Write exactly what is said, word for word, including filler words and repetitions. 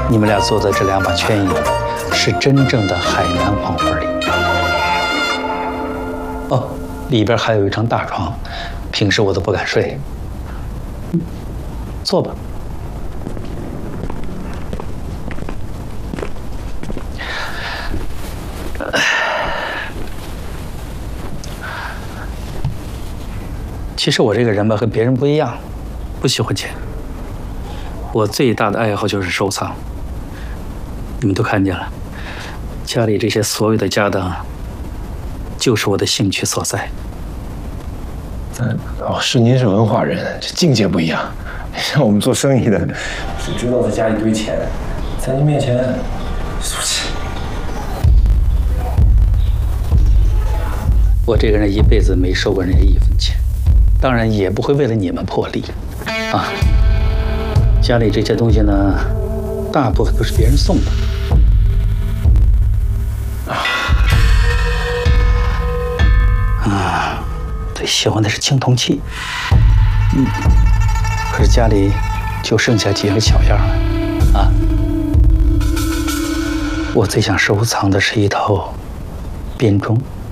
你们俩做的这两把圈椅，是真正的海南黄花梨。哦，里边还有一张大床，平时我都不敢睡。嗯，坐吧。其实我这个人吧，和别人不一样，不喜欢钱。我最大的爱好就是收藏。你们都看见了，家里这些所有的家当，就是我的兴趣所在。 嗯，哦，是您是文化人，这境界不一样。像我们做生意的，只知道在家里堆钱，在您面前，俗气。 我这个人一辈子没收过人家一分钱。当然也不会为了你们破例，啊，家里这些东西呢，大部分都是别人送的。啊，最喜欢的是青铜器，嗯，可是家里就剩下几样小样了，啊，我最想收藏的是一套编钟。